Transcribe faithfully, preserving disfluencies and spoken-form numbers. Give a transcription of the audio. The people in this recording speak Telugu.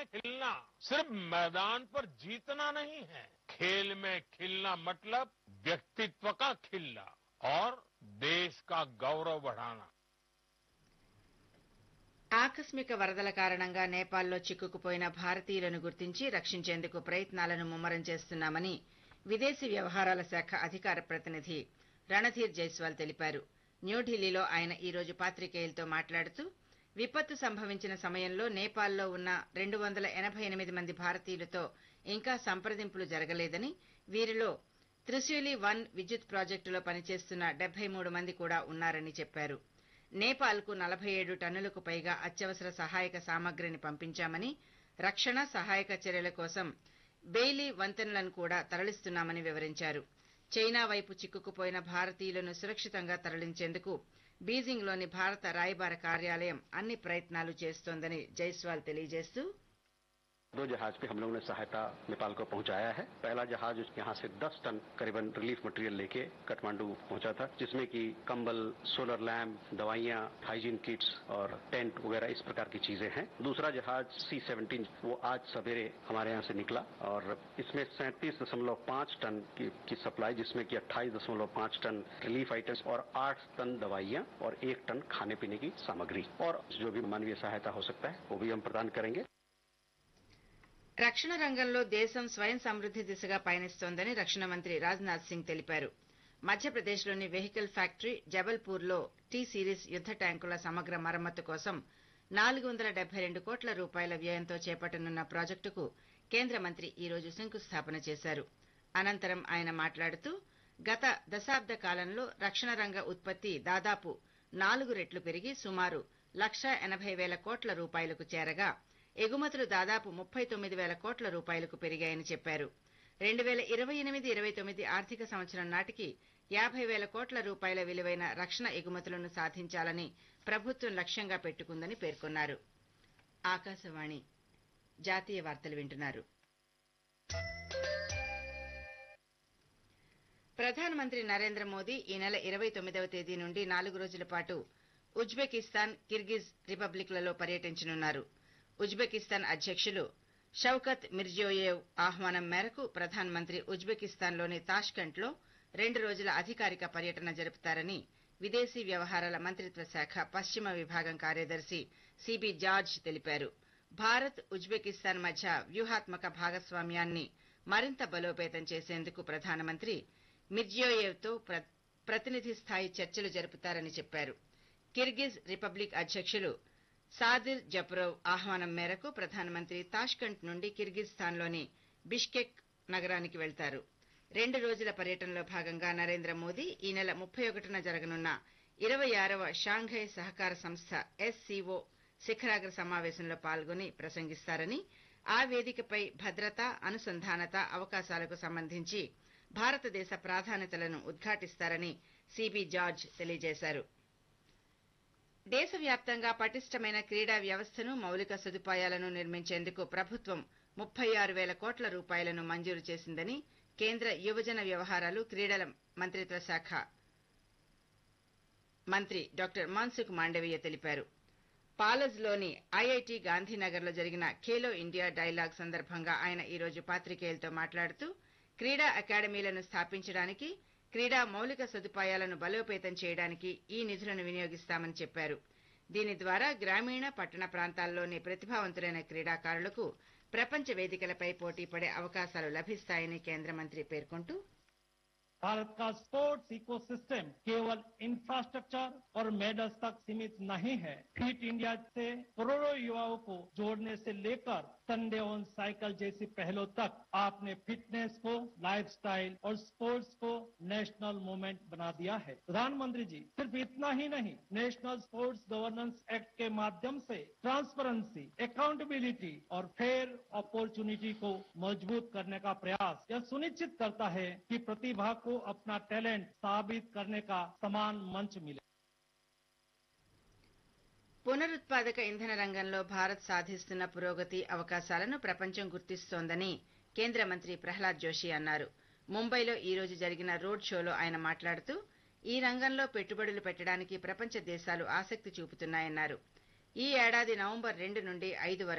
में खिलना सिर्फ मैदान पर जीतना नहीं है, खेल में खिलना मतलब व्यक्तित्व का खिलना और देश का गौरव बढ़ाना। ఆకస్మిక వరదల కారణంగా నేపాల్లో చిక్కుకుపోయిన భారతీయులను గుర్తించి రక్షించేందుకు ప్రయత్నాలను ముమ్మరం చేస్తున్నామని విదేశీ వ్యవహారాల శాఖ అధికార ప్రతినిధి రణధీర్ జైస్వాల్ తెలిపారు. న్యూఢిల్లీలో ఆయన ఈ రోజు పాత్రికేయులతో మాట్లాడుతూ విపత్తు సంభవించిన సమయంలో నేపాల్లో ఉన్న రెండు వందల ఎనభై ఎనిమిది మంది భారతీయులతో ఇంకా సంప్రదింపులు జరగలేదని, వీరిలో త్రిశూలి వన్ విద్యుత్ ప్రాజెక్టులో పనిచేస్తున్న డెబ్బై మూడు మంది కూడా ఉన్నారని చెప్పారు. నేపాల్కు నలభై ఏడు టన్నులకు పైగా అత్యవసర సహాయక సామగ్రిని పంపించామని, రక్షణ సహాయక చర్యల కోసం బెయిలీ వంతెనలను కూడా తరలిస్తున్నామని వివరించారు. చైనా వైపు చిక్కుకుపోయిన భారతీయులను సురక్షితంగా తరలించేందుకు బీజింగ్లోని భారత రాయబార కార్యాలయం అన్ని ప్రయత్నాలు చేస్తోందని జైస్వాల్ తెలియజేస్తూ दो जहाज पे हम लोगों ने सहायता नेपाल को पहुंचाया है. पहला जहाज यहाँ से दस टन करीबन रिलीफ मटेरियल लेके काठमांडू पहुंचा था, जिसमें कि कंबल, सोलर लैम्प, दवाइयां, हाइजीन किट्स और टेंट वगैरह इस प्रकार की चीजें हैं. दूसरा जहाज सी सेवनटीन वो आज सवेरे हमारे यहाँ से निकला और इसमें सैंतीस दशमलव पांच टन की, की सप्लाई, जिसमें कि अट्ठाईस दशमलव पांच टन रिलीफ आइटम्स और आठ टन दवाइयां और एक टन खाने पीने की सामग्री और जो भी मानवीय सहायता हो सकता है वो भी हम प्रदान करेंगे. రక్షణ రంగంలో దేశం స్వయం సమృద్ది దిశగా పయనిస్తోందని రక్షణ మంత్రి రాజ్నాథ్ సింగ్ తెలిపారు. మధ్యప్రదేశ్లోని వెహికల్ ఫ్యాక్టరీ జబల్పూర్లో టీ సిరీస్ యుద్ద ట్యాంకుల సమగ్ర మరమ్మతు కోసం నాలుగు వందల డెబ్బై రెండు కోట్ల రూపాయల వ్యయంతో చేపట్టనున్న ప్రాజెక్టుకు కేంద్ర మంత్రి ఈ రోజు శంకుస్థాపన చేశారు. అనంతరం ఆయన మాట్లాడుతూ గత దశాబ్ద కాలంలో రక్షణ రంగ ఉత్పత్తి దాదాపు నాలుగు రెట్లు పెరిగి సుమారు లక్షా ఎనభై వేల కోట్ల రూపాయలకు చేరగా ఎగుమతులు దాదాపు ముప్పై తొమ్మిది వేల కోట్ల రూపాయలకు పెరిగాయని చెప్పారు. రెండు వేల ఇరవై ఎనిమిది ఇరవై తొమ్మిది ఆర్థిక సంవత్సరం నాటికి యాభై వేల కోట్ల రూపాయల విలువైన రక్షణ ఎగుమతులను సాధించాలని ప్రభుత్వం లక్ష్యంగా పెట్టుకుందని పేర్కొన్నారు. ఆకాశవాణి జాతీయ వార్తలు వింటున్నారు. ప్రధానమంత్రి నరేంద్ర మోదీ ఈ నెల ఇరవై తొమ్మిదవ తేదీ నుండి నాలుగు రోజుల పాటు ఉజ్బెకిస్తాన్, కిర్గిజ్ రిపబ్లిక్లలో పర్యటించనున్నారు. ఉజ్బెకిస్తాన్ అధ్యక్షులు షౌకత్ మిర్జియోయేవ్ ఆహ్వానం మేరకు ప్రధానమంత్రి ఉజ్బెకిస్తాన్లోని తాష్కెంట్లో రెండు రోజుల అధికారిక పర్యటన జరుపుతారని విదేశీ వ్యవహారాల మంత్రిత్వ శాఖ పశ్చిమ విభాగం కార్యదర్శి సిబి జార్జ్ తెలిపారు. భారత్, ఉజ్బెకిస్తాన్ మధ్య వ్యూహాత్మక భాగస్వామ్యాన్ని మరింత బలోపేతం చేసేందుకు ప్రధానమంత్రి మిర్జియోయేవ్తో ప్రతినిధి స్థాయి చర్చలు జరుపుతారని చెప్పారు. కిర్గిజ్ రిపబ్లిక్ అధ్యక్షులు సాదిర్ జప్రోవ్ ఆహ్వానం మేరకు ప్రధానమంత్రి తాష్కెంట్ నుండి కిర్గిజ్స్థాన్లోని బిష్కెక్ నగరానికి వెళ్తారు. రెండు రోజుల పర్యటనలో భాగంగా నరేంద్ర మోదీ ఈ నెల ముప్పై ఒకటిన జరగనున్న ఇరవై ఆరవ షాంఘై సహకార సంస్థ ఎస్సీఓ శిఖరాగ్ర సమావేశంలో పాల్గొని ప్రసంగిస్తారని, ఆ వేదికపై భద్రత, అనుసంధానత, అవకాశాలకు సంబంధించి భారతదేశ ప్రాధాన్యతలను ఉద్ఘాటిస్తారని సిబి జార్జ్ తెలియజేశారు. దేశవ్యాప్తంగా పటిష్టమైన క్రీడా వ్యవస్థను, మౌలిక సదుపాయాలను నిర్మించేందుకు ప్రభుత్వం ముప్పై ఆరు వేల కోట్ల రూపాయలను మంజూరు చేసిందని కేంద్ర యువజన వ్యవహారాలు, క్రీడల మంత్రిత్వ శాఖ మంత్రి డాక్టర్ మన్సుఖ్ మాండవీయ తెలిపారు. పాలజ్లోని ఐఐటి గాంధీనగర్లో జరిగిన ఖేలో ఇండియా డైలాగ్ సందర్భంగా ఆయన ఈ రోజు పాత్రికేయులతో మాట్లాడుతూ క్రీడా అకాడమీలను స్థాపించడానికి, క్రీడా మౌలిక సదుపాయాలను బలోపేతం చేయడానికి ఈ నిధులను వినియోగిస్తామని చెప్పారు. దీని ద్వారా గ్రామీణ, పట్టణ ప్రాంతాల్లోని ప్రతిభావంతులైన క్రీడాకారులకు ప్రపంచ వేదికలపై పోటీపడే అవకాశాలు లభిస్తాయని కేంద్ర మంత్రి పేర్కొంటూ भारत का स्पोर्ट्स इकोसिस्टम केवल इंफ्रास्ट्रक्चर और मेडल्स तक सीमित नहीं है. फिट इंडिया से करोड़ों युवाओं को जोड़ने से लेकर संडे ऑन साइकिल जैसी पहलों तक आपने फिटनेस को लाइफस्टाइल और स्पोर्ट्स को नेशनल मूवमेंट बना दिया है. प्रधानमंत्री जी, सिर्फ इतना ही नहीं, नेशनल स्पोर्ट्स गवर्नेंस एक्ट के माध्यम से ट्रांसपेरेंसी, अकाउंटेबिलिटी और फेयर अपॉर्चुनिटी को मजबूत करने का प्रयास यह सुनिश्चित करता है कि प्रतिभा को अपना टैलेंट साबित करने का समान मंच मिले. పునరుత్పాదక ఇంధన రంగంలో భారత్ సాధిస్తున్న పురోగతి, అవకాశాలను ప్రపంచం గుర్తిస్తోందని కేంద్ర మంత్రి ప్రహ్లాద్ జోషి అన్నారు. ముంబైలో ఈ రోజు జరిగిన రోడ్ షోలో ఆయన మాట్లాడుతూ ఈ రంగంలో పెట్టుబడులు పెట్టడానికి ప్రపంచ దేశాలు ఆసక్తి చూపుతున్నాయన్నారు. ఈ ఏడాది నవంబర్ రెండు నుండి ఐదు వరకు